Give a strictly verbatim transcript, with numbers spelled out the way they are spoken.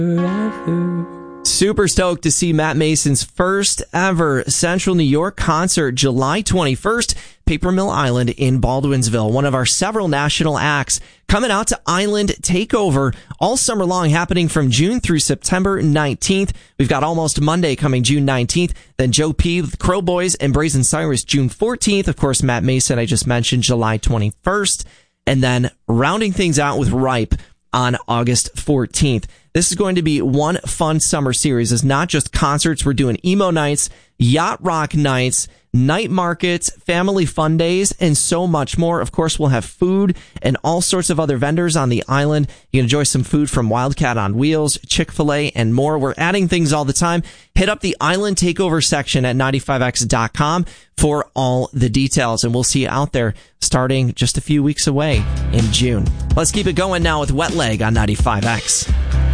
Super stoked to see Matt Mason's first ever Central New York concert, July twenty-first, Paper Mill Island in Baldwinsville. One of our several national acts coming out to Island Takeover all summer long, happening from June through September nineteenth. We've got Almost Monday coming June nineteenth. Then Joe P. with Crow Boys and Brazen Cyrus June fourteenth. Of course, Matt Mason, I just mentioned, July twenty-first. And then rounding things out with Ripe on August fourteenth. This is going to be one fun summer series. It's not just concerts. We're doing emo nights, yacht rock nights, night markets, family fun days, and so much more. Of course, we'll have food and all sorts of other vendors on the island. You can enjoy some food from Wildcat on Wheels, Chick-fil-A, and more. We're adding things all the time. Hit up the Island Takeover section at ninety-five x dot com for all the details, and we'll see you out there starting just a few weeks away in June. Let's keep it going now with Wet Leg on ninety-five X.